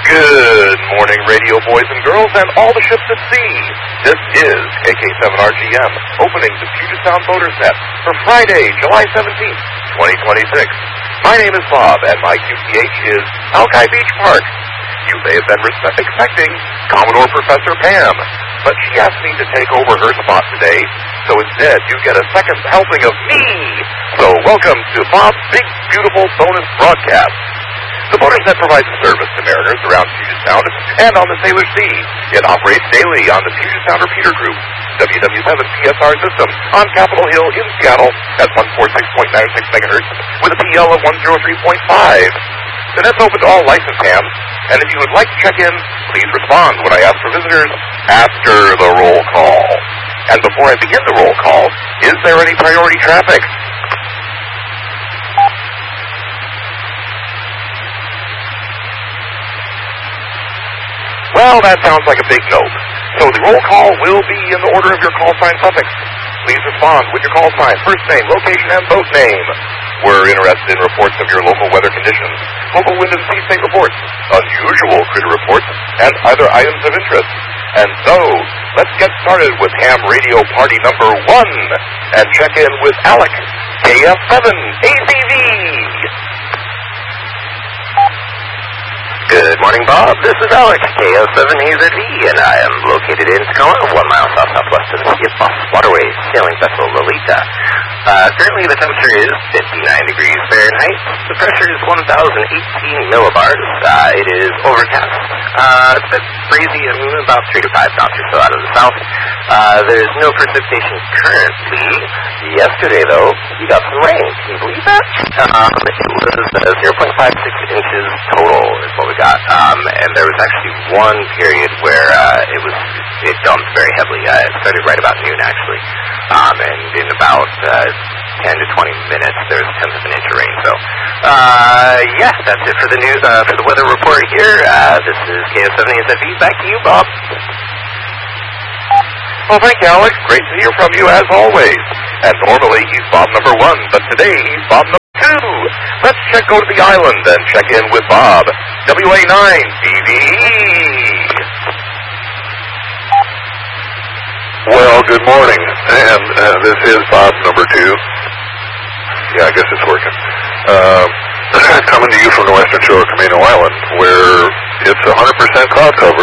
Good morning, radio boys and girls, and all the ships at sea. This is KK7RGM, opening the Puget Sound Voters Net for Friday, July 17th, 2026. My name is Bob, and my QTH is Alki Beach Park. You may have been expecting Commodore Professor Pam, but she asked me to take over her spot today, so instead you get a second helping of me. So welcome to Bob's Big Beautiful Bonus Broadcast. The Voters Net provides service to mariners around Puget Sound and on the Salish Sea. It operates daily on the Puget Sound Repeater Group, WW7 PSR system, on Capitol Hill in Seattle at 146.96 megahertz with a PL of 103.5. The net's open to all licensed hams, and if you would like to check in, please respond when I ask for visitors after the roll call. And before I begin the roll call, is there any priority traffic? Well, that sounds like a big no. So the roll call will be in the order of your call sign suffix. Please respond with your call sign, first name, location, and boat name. We're interested in reports of your local weather conditions, local wind and sea state reports, unusual critter reports, and other items of interest. And so, let's get started with ham radio party number 1 and check in with Alec, KF7 ACV. Good morning, Bob. This is Alex, KO7AZV, and I am located in Tacoma, 1 mile southwest of the Skip-Off Waterways, sailing vessel Lolita. Currently, the temperature is 59 degrees Fahrenheit. The pressure is 1,018 millibars. It is overcast. It's a bit breezy and about 3 to 5 knots or so out of the south. There's no precipitation currently. Yesterday, though, we got some rain. Can you believe that? It was 0.56 inches total is what we got. And there was actually one period where it dumped very heavily. It started right about noon, actually. And in about 10 to 20 minutes, there was a tenth of an inch of rain. So, yeah, that's it for the news, for the weather report here. This is KF7AZV. Back to you, Bob. Well, thank you, Alex. Great to hear from you, as always. And normally, he's Bob number 1, but today, he's Bob number 2. Let's go to the island and check in with Bob, WA9BVE. Well, good morning, and this is Bob number 2. Yeah, I guess it's working. Coming to you from the western shore of Camino Island, where it's 100% cloud cover.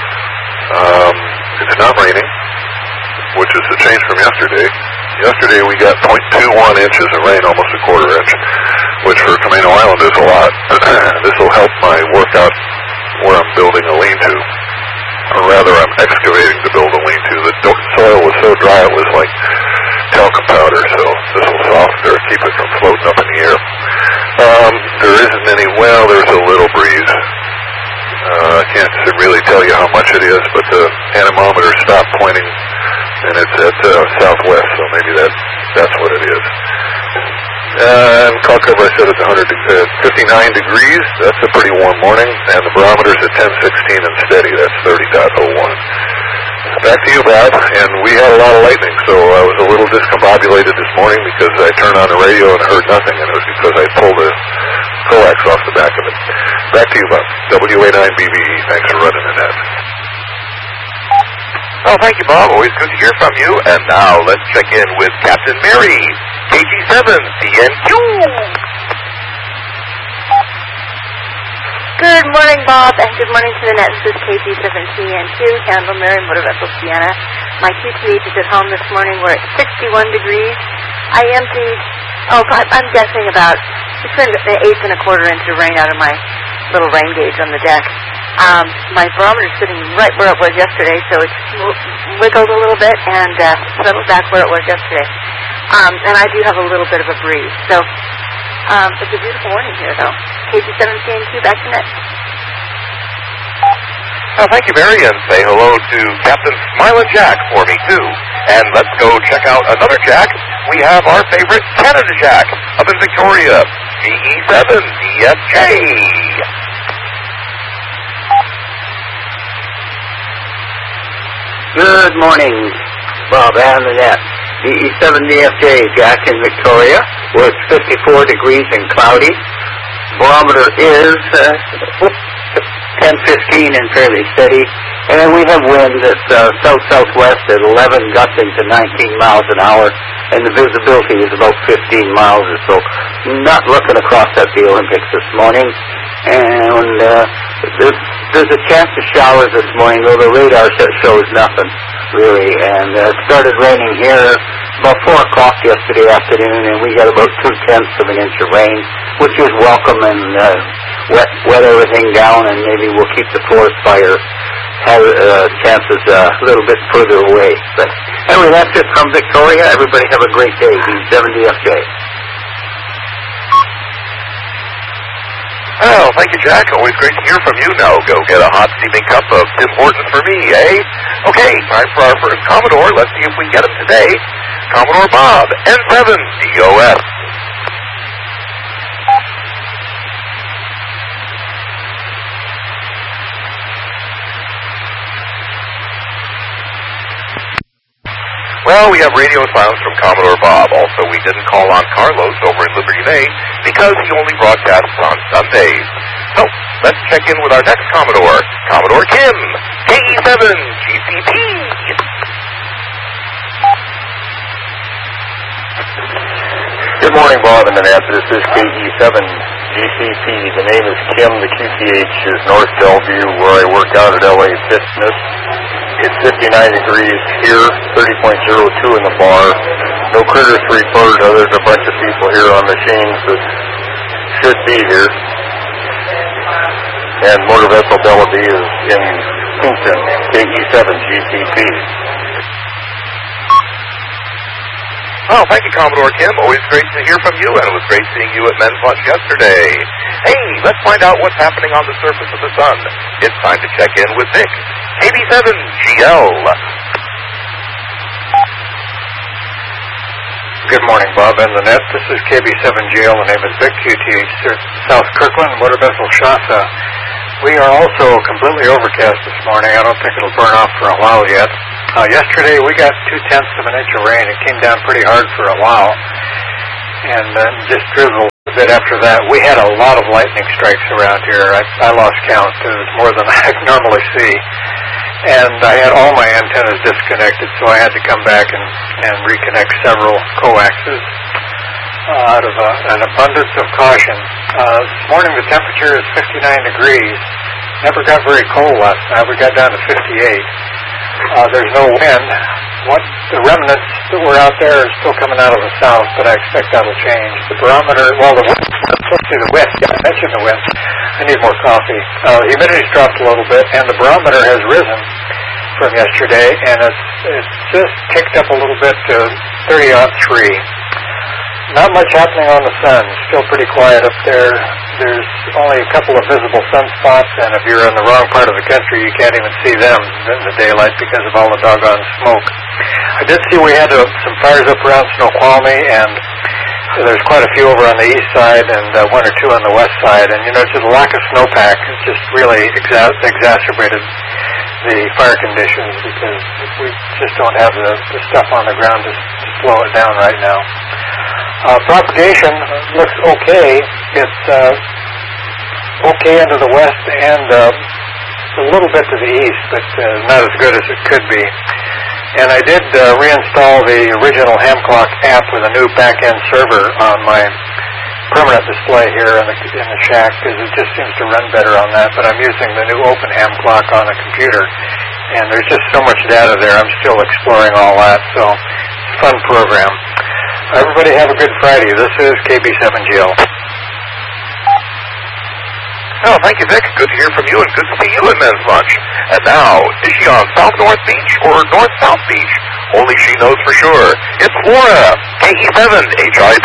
It's not raining, which is a change from yesterday. Yesterday we got 0.21 inches of rain, almost a quarter inch, which for Camino Island is a lot. This will help my workout where I'm building a lean-to. Or rather, I'm excavating to build a lean-to. The soil was so dry it was like talcum powder, so this will soften or keep it from floating up in the air. There isn't any, well, there's a little breeze. I can't really tell you how much it is, but the anemometer stopped pointing, and it's at southwest, so maybe that's what it is. And cloud cover, I said it's 59 degrees. That's a pretty warm morning, and the barometer's at 1016 and steady. That's 30.01. Back to you, Bob. And we had a lot of lightning, so I was a little discombobulated this morning because I turned on the radio and heard nothing, and it was because I pulled the coax off the back of it. Back to you, Bob. WA9BVE. Thanks for running the net. Well, thank you, Bob. Always good to hear from you. And now let's check in with Captain Mary, KG7CNQ. Good morning, Bob, and good morning to the net. This is KG7CNQ, Candle Mary, Motor Vessel Sienna. My QTH is at home this morning. We're at 61 degrees. I emptied, I'm guessing about between an eighth and a quarter inch of rain out of my little rain gauge on the deck. My barometer's sitting right where it was yesterday, so it's wiggled a little bit and settled back where it was yesterday. And I do have a little bit of a breeze. So it's a beautiful morning here, though. KG7CNQ, back to net. Thank you, Mary, and say hello to Captain Smilin' Jack for me, too. And let's go check out another Jack. We have our favorite Canada Jack up in Victoria, GE7DFJ. Good morning, Bob and the net. DE7DFJ, Jack in Victoria. We're at 54 degrees and cloudy. Barometer is 10-15 and fairly steady. And then we have wind that's south-southwest at 11, gusting to 19 miles an hour, and the visibility is about 15 miles or so. Not looking across at the Olympics this morning, and there's a chance of showers this morning, though the radar shows nothing, really. And it started raining here about 4 o'clock yesterday afternoon, and we got about 0.2 of an inch of rain, which is welcome and wet everything down, and maybe we'll keep the forest fire chances a little bit further away. But anyway, that's it from Victoria. Everybody have a great day. E7DFJ. Well, thank you, Jack. Always great to hear from you. Now go get a hot steaming cup of Tim Hortons for me, eh? Okay, time for our first Commodore. Let's see if we get him today. Commodore Bob, N7 DOS. Well, we have radio silence from Commodore Bob. Also, we didn't call on Carlos over in Liberty Bay because he only broadcasts on Sundays. So, let's check in with our next Commodore, Commodore Kim, KE7 GCP. Good morning, Bob and Annette. This is KE7 GCP. The name is Kim. The QTH is North Bellevue, where I work out at LA Fitness. It's 59 degrees here, 30.02 in the bar. No critters to report other than a bunch of people here on machines that should be here. And motor vessel Bellevue is in Kingston, KE7 GCP. Oh, thank you, Commodore Kim. Always great to hear from you, and it was great seeing you at Men's Lunch yesterday. Hey, let's find out what's happening on the surface of the sun. It's time to check in with Vic, KB7GL. Good morning, Bob and Lynette. This is KB7GL. The name is Vic, QTH, South Kirkland, motor vessel Shasta. We are also completely overcast this morning. I don't think it'll burn off for a while yet. Yesterday we got 0.2 of an inch of rain. It came down pretty hard for a while, and then just drizzled a bit after that. We had a lot of lightning strikes around here. I lost count. It was more than I normally see. And I had all my antennas disconnected, so I had to come back and reconnect several coaxes out of an abundance of caution. This morning the temperature is 59 degrees. Never got very cold last night. We got down to 58. There's no wind. The remnants that were out there are still coming out of the south, but I expect that'll change. The barometer, the wind. Yeah, I mentioned the wind. I need more coffee. Humidity's dropped a little bit, and the barometer has risen from yesterday, and it's just ticked up a little bit to 30.3. Not much happening on the sun. Still pretty quiet up there. There's only a couple of visible sunspots, and if you're in the wrong part of the country, you can't even see them in the daylight because of all the doggone smoke. I did see we had some fires up around Snoqualmie, and there's quite a few over on the east side and 1 or 2 on the west side. And, just a lack of snowpack has just really exacerbated the fire conditions because we just don't have the stuff on the ground to slow it down right now. Propagation looks okay. It's okay into the west and a little bit to the east, but not as good as it could be. And I did reinstall the original ham clock app with a new back-end server on my permanent display here in the shack because it just seems to run better on that. But I'm using the new open ham clock on a computer, and there's just so much data there. I'm still exploring all that, so it's a fun program. Everybody have a good Friday. This is KB7GL. Oh, thank you, Vic. Good to hear from you, and good to see you in Men's Lunch. And now, is she on South-North Beach or North-South Beach? Only she knows for sure. It's Florida, KE7HIP.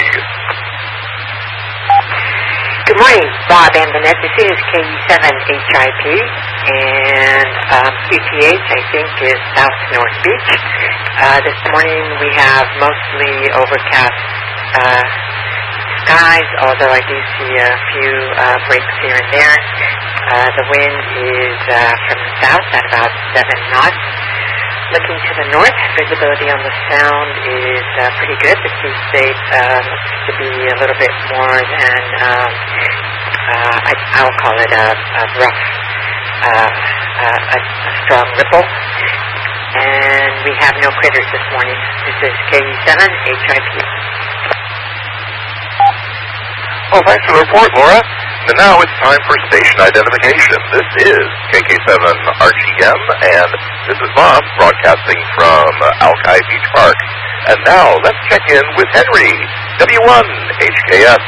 Good morning, Bob and Vanessa. This is KE7HIP, and QTH, I think, is South-North Beach. This morning we have mostly overcast skies, although I do see a few breaks here and there. The wind is from the south at about 7 knots. Looking to the north, visibility on the sound is pretty good. The sea state looks to be a little bit more than I'll call it a rough, a strong ripple. And we have no critters this morning. This is KE7HIP. Well, thanks for the report, Laura. And now it's time for station identification. This is KK7RGM, and this is Bob broadcasting from Alki Beach Park. And now let's check in with Henry, W1HKS.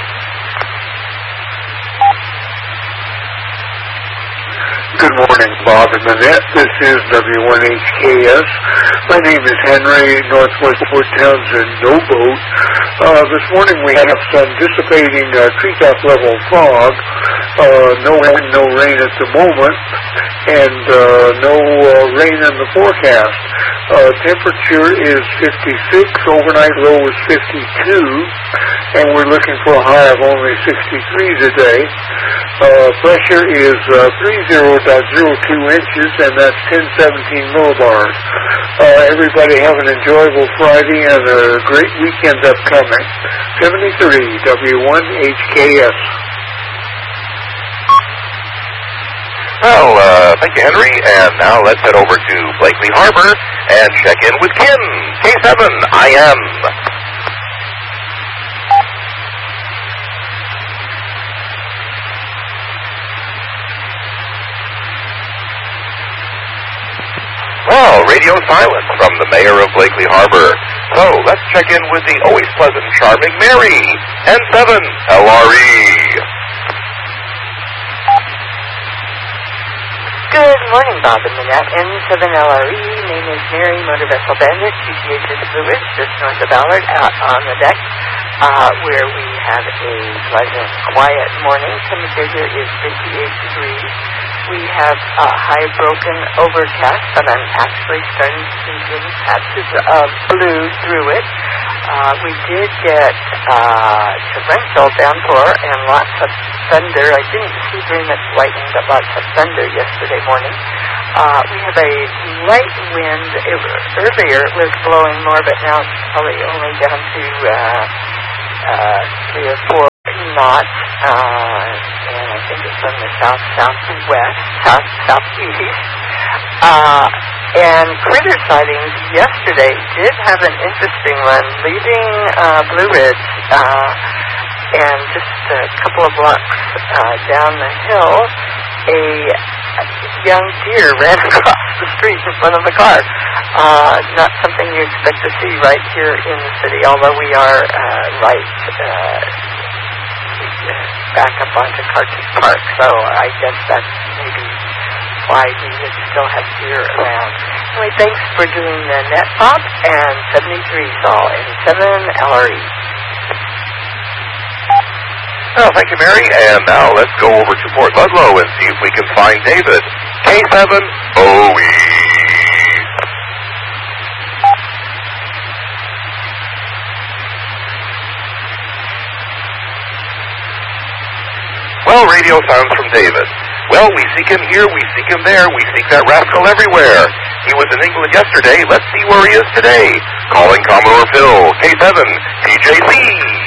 Good morning, Bob and Nanette. This is W1HKS. My name is Henry, Northwest Fort Townsend, no boat. This morning we have some dissipating treetop level fog. No wind, no rain at the moment, and no rain in the forecast. Temperature is 56, overnight low is 52, and we're looking for a high of only 63 today. Pressure is 30.02 inches, and that's 1017 millibars. Everybody have an enjoyable Friday and a great weekend upcoming. 73 W1HKS. Well, thank you, Henry. And now let's head over to Blakely Harbor and check in with Kim, K7IM. Well, radio silence from the mayor of Blakely Harbor. So let's check in with the always pleasant, charming Mary, N7 LRE. Good morning, Bob and Nanette. N7LRE, name is Mary, motor vessel bandit, QTH is fluids, just north of Ballard, out on the deck, where we have a pleasant, quiet morning. Temperature is 58 degrees. We have a high broken overcast, but I'm actually starting to see little patches of blue through it. We did get torrential downpour and lots of thunder. I didn't see very much lightning, but lots of thunder yesterday morning. We have a light wind. Earlier it was blowing more, but now it's probably only down to 3 or 4 knots. And I think it's from the south-southwest, south-southeast. And critter sightings yesterday did have an interesting one, leaving Blue Ridge, and just a couple of blocks down the hill, a young deer ran across the street in front of the car. Not something you expect to see right here in the city, although we are right back up onto Cartridge Park, so I guess that's maybe why we would still have deer around. Anyway, thanks for doing the net, Bob, and 73 Saul and 7 LRE. Well, thank you, Mary. And now let's go over to Port Ludlow and see if we can find David, K7OE. Well, radio sounds from David. Well, we seek him here, we seek him there, we seek that rascal everywhere. He was in England yesterday, let's see where he is today. Calling Commodore Phil, K7, TJC.